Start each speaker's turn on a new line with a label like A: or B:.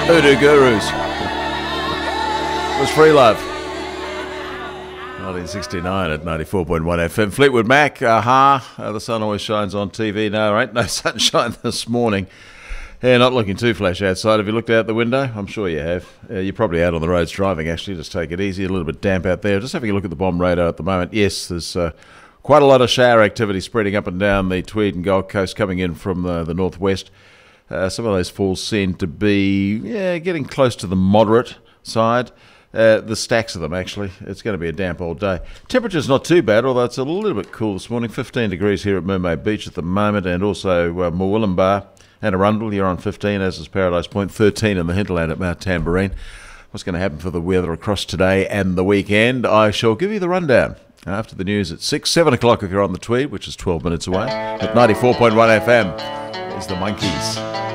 A: Voodoo Gurus. It was Free Love. 1969 at 94.1 FM. Fleetwood Mac, the sun always shines on TV. No, ain't no sunshine this morning. Yeah, not looking too flash outside. Have you looked out the window? I'm sure you have. You're probably out on the roads driving, actually. Just take it easy. A little bit damp out there. Just having a look at the bomb radar at the moment. Yes, there's quite a lot of shower activity spreading up and down the Tweed and Gold Coast coming in from the northwest. Some of those falls seem to be getting close to the moderate side. The stacks of them, actually. It's going to be a damp old day. Temperature's not too bad, although it's a little bit cool this morning. 15 degrees here at Mermaid Beach at the moment, and also Murwillumbah and Arundel. You're on 15, as is Paradise Point. 13 in the hinterland at Mount Tamborine. What's going to happen for the weather across today and the weekend? I shall give you the rundown after the news at 6, 7 o'clock if you're on the Tweed, which is 12 minutes away. At 94.1 FM is the Monkeys.